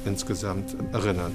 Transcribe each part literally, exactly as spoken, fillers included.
insgesamt erinnern.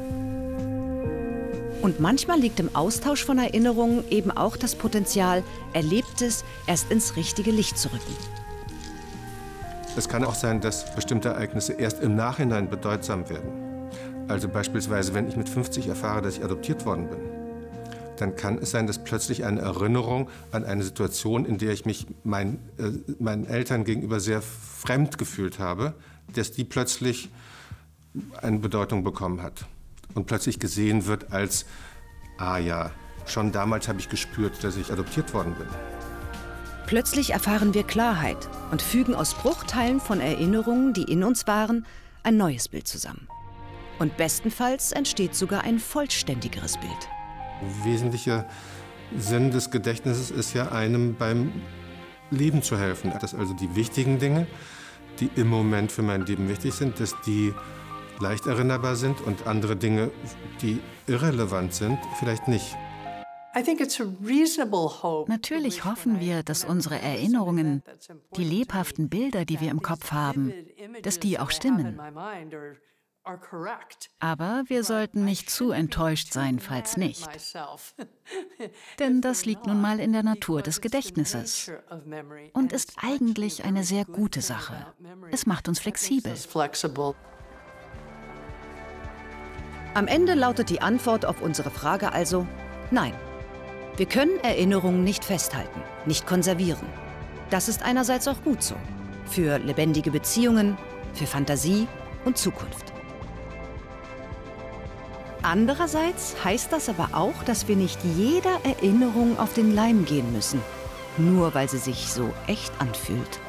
Und manchmal liegt im Austausch von Erinnerungen eben auch das Potenzial, Erlebtes erst ins richtige Licht zu rücken. Es kann auch sein, dass bestimmte Ereignisse erst im Nachhinein bedeutsam werden. Also beispielsweise, wenn ich mit fünfzig erfahre, dass ich adoptiert worden bin, dann kann es sein, dass plötzlich eine Erinnerung an eine Situation, in der ich mich mein, äh, meinen Eltern gegenüber sehr fremd gefühlt habe, dass die plötzlich eine Bedeutung bekommen hat und plötzlich gesehen wird als, ah ja, schon damals habe ich gespürt, dass ich adoptiert worden bin. Plötzlich erfahren wir Klarheit und fügen aus Bruchteilen von Erinnerungen, die in uns waren, ein neues Bild zusammen. Und bestenfalls entsteht sogar ein vollständigeres Bild. Wesentlicher Sinn des Gedächtnisses ist ja, einem beim Leben zu helfen. Dass also die wichtigen Dinge, die im Moment für mein Leben wichtig sind, dass die leicht erinnerbar sind und andere Dinge, die irrelevant sind, vielleicht nicht. Natürlich hoffen wir, dass unsere Erinnerungen, die lebhaften Bilder, die wir im Kopf haben, dass die auch stimmen. Aber wir sollten nicht zu enttäuscht sein, falls nicht. Denn das liegt nun mal in der Natur des Gedächtnisses und ist eigentlich eine sehr gute Sache. Es macht uns flexibel. Am Ende lautet die Antwort auf unsere Frage also nein. Wir können Erinnerungen nicht festhalten, nicht konservieren. Das ist einerseits auch gut so. Für lebendige Beziehungen, für Fantasie und Zukunft. Andererseits heißt das aber auch, dass wir nicht jeder Erinnerung auf den Leim gehen müssen, nur weil sie sich so echt anfühlt.